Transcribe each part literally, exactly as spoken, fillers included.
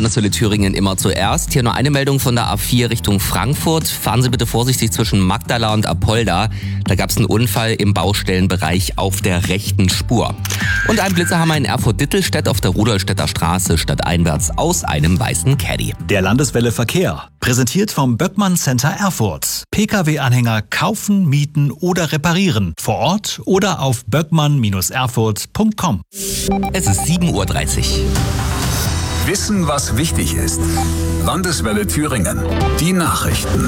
Landeswelle Thüringen immer zuerst. Hier nur eine Meldung von der A vier Richtung Frankfurt. Fahren Sie bitte vorsichtig zwischen Magdala und Apolda. Da gab es einen Unfall im Baustellenbereich auf der rechten Spur. Und ein Blitzerhammer in Erfurt-Dittelstedt auf der Rudolstädter Straße stadteinwärts aus einem weißen Caddy. Der Landeswelle Verkehr, präsentiert vom Böckmann Center Erfurt. Pkw-Anhänger kaufen, mieten oder reparieren. Vor Ort oder auf böckmann Erfurt punkt com. Es ist sieben Uhr dreißig. Wissen, was wichtig ist. Landeswelle Thüringen. Die Nachrichten.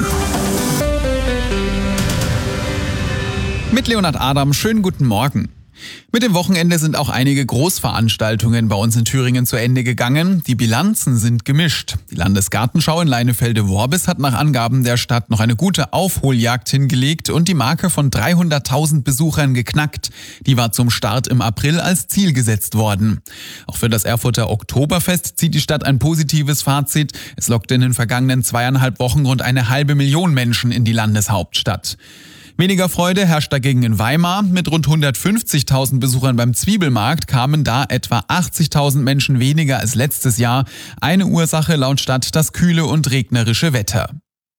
Mit Leonhard Adam, schönen guten Morgen. Mit dem Wochenende sind auch einige Großveranstaltungen bei uns in Thüringen zu Ende gegangen. Die Bilanzen sind gemischt. Die Landesgartenschau in Leinefelde-Worbis hat nach Angaben der Stadt noch eine gute Aufholjagd hingelegt und die Marke von dreihunderttausend Besuchern geknackt. Die war zum Start im April als Ziel gesetzt worden. Auch für das Erfurter Oktoberfest zieht die Stadt ein positives Fazit. Es lockte in den vergangenen zweieinhalb Wochen rund eine halbe Million Menschen in die Landeshauptstadt. Weniger Freude herrscht dagegen in Weimar. Mit rund hundertfünfzigtausend Besuchern beim Zwiebelmarkt kamen da etwa achtzigtausend Menschen weniger als letztes Jahr. Eine Ursache laut Stadt das kühle und regnerische Wetter.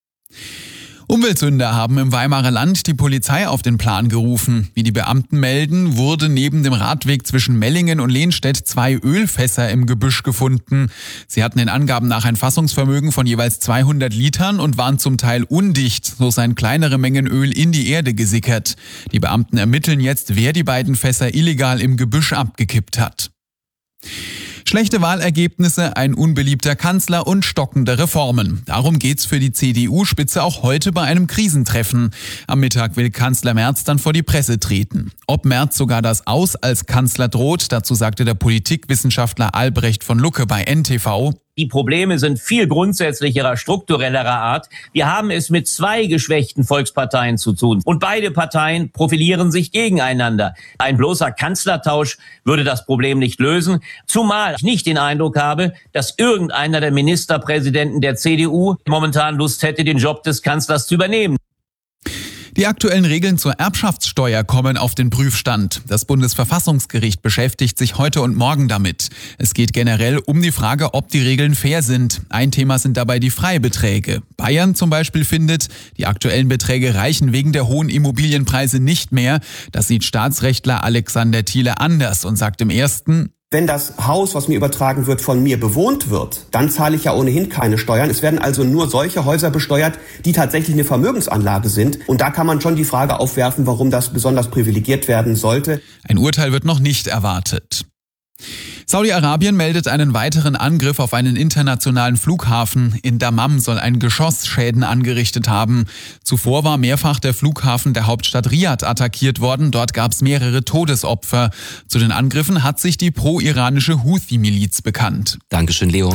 Umweltsünder haben im Weimarer Land die Polizei auf den Plan gerufen. Wie die Beamten melden, wurde neben dem Radweg zwischen Mellingen und Lehnstedt zwei Ölfässer im Gebüsch gefunden. Sie hatten den Angaben nach ein Fassungsvermögen von jeweils zweihundert Litern und waren zum Teil undicht, so seien kleinere Mengen Öl in die Erde gesickert. Die Beamten ermitteln jetzt, wer die beiden Fässer illegal im Gebüsch abgekippt hat. Schlechte Wahlergebnisse, ein unbeliebter Kanzler und stockende Reformen. Darum geht's für die C D U-Spitze auch heute bei einem Krisentreffen. Am Mittag will Kanzler Merz dann vor die Presse treten. Ob Merz sogar das Aus als Kanzler droht, dazu sagte der Politikwissenschaftler Albrecht von Lucke bei N T V. Die Probleme sind viel grundsätzlicherer, strukturellerer Art. Wir haben es mit zwei geschwächten Volksparteien zu tun. Und beide Parteien profilieren sich gegeneinander. Ein bloßer Kanzlertausch würde das Problem nicht lösen. Zumal ich nicht den Eindruck habe, dass irgendeiner der Ministerpräsidenten der C D U momentan Lust hätte, den Job des Kanzlers zu übernehmen. Die aktuellen Regeln zur Erbschaftssteuer kommen auf den Prüfstand. Das Bundesverfassungsgericht beschäftigt sich heute und morgen damit. Es geht generell um die Frage, ob die Regeln fair sind. Ein Thema sind dabei die Freibeträge. Bayern zum Beispiel findet, die aktuellen Beträge reichen wegen der hohen Immobilienpreise nicht mehr. Das sieht Staatsrechtler Alexander Thiele anders und sagt im ersten: Wenn das Haus, was mir übertragen wird, von mir bewohnt wird, dann zahle ich ja ohnehin keine Steuern. Es werden also nur solche Häuser besteuert, die tatsächlich eine Vermögensanlage sind. Und da kann man schon die Frage aufwerfen, warum das besonders privilegiert werden sollte. Ein Urteil wird noch nicht erwartet. Saudi-Arabien meldet einen weiteren Angriff auf einen internationalen Flughafen. In Dammam soll ein Geschoss Schäden angerichtet haben. Zuvor war mehrfach der Flughafen der Hauptstadt Riad attackiert worden. Dort gab es mehrere Todesopfer. Zu den Angriffen hat sich die pro-iranische Houthi-Miliz bekannt. Dankeschön, Leo.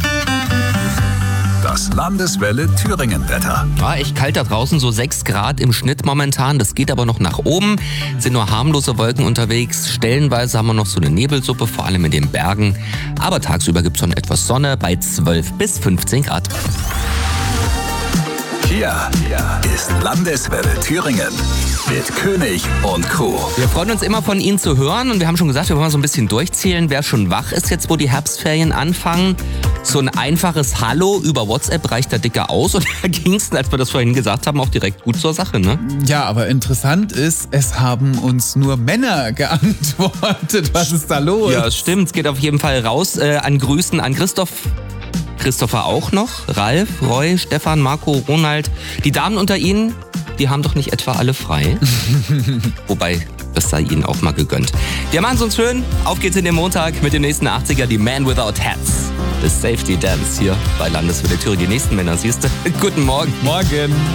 Das Landeswelle Thüringen-Wetter. War echt kalt da draußen, so sechs Grad im Schnitt momentan. Das geht aber noch nach oben. Sind nur harmlose Wolken unterwegs. Stellenweise haben wir noch so eine Nebelsuppe, vor allem in den Bergen. Aber tagsüber gibt es schon etwas Sonne bei zwölf bis fünfzehn Grad. Hier ist Landeswelle Thüringen mit König und Crew. Wir freuen uns immer von Ihnen zu hören und wir haben schon gesagt, wir wollen mal so ein bisschen durchzählen, wer schon wach ist jetzt, wo die Herbstferien anfangen. So ein einfaches Hallo über WhatsApp reicht da dicker aus und da ging es, als wir das vorhin gesagt haben, auch direkt gut zur Sache, ne? Ja, aber interessant ist, es haben uns nur Männer geantwortet. Was ist da los? Ja, stimmt. Es geht auf jeden Fall raus äh, an Grüßen an Christoph. Christopher auch noch, Ralf, Roy, Stefan, Marco, Ronald. Die Damen unter Ihnen, die haben doch nicht etwa alle frei. Wobei, das sei Ihnen auch mal gegönnt. Wir machen es uns schön. Auf geht's in den Montag mit dem nächsten achtziger, die Man Without Hats. Das Safety Dance hier bei Landeswelle Thüringen. Die nächsten Männer, siehst du? Guten Morgen. Morgen.